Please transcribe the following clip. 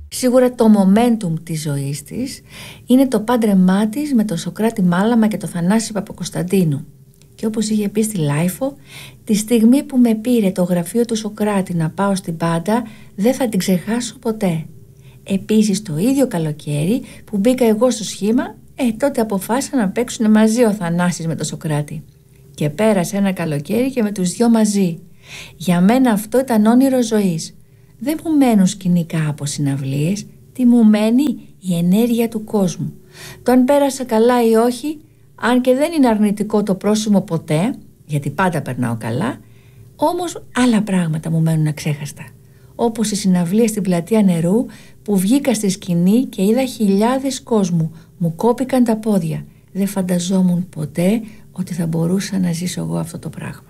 Σίγουρα το momentum της ζωής της είναι το πάντρεμά της με τον Σωκράτη Μάλαμα και τον Θανάση Παπακοσταντίνου. Και όπως είχε πει στη Λάιφο, τη στιγμή που με πήρε το γραφείο του Σωκράτη να πάω στην Πάντα, δεν θα την ξεχάσω ποτέ. Επίσης το ίδιο καλοκαίρι που μπήκα εγώ στο σχήμα, τότε αποφάσισαν να παίξουν μαζί ο Θανάσης με τον Σωκράτη. Και πέρασε ένα καλοκαίρι και με τους δυο μαζί. Για μένα αυτό ήταν όνειρο ζωής. Δεν μου μένουν σκηνικά από συναυλίες, τι μου μένει η ενέργεια του κόσμου. Το αν πέρασα καλά ή όχι, αν και δεν είναι αρνητικό το πρόσημο ποτέ, γιατί πάντα περνάω καλά, όμως άλλα πράγματα μου μένουν αξέχαστα. Όπως η συναυλία στην Πλατεία Νερού που βγήκα στη σκηνή και είδα χιλιάδες κόσμου, μου κόπηκαν τα πόδια. Δεν φανταζόμουν ποτέ ότι θα μπορούσα να ζήσω εγώ αυτό το πράγμα.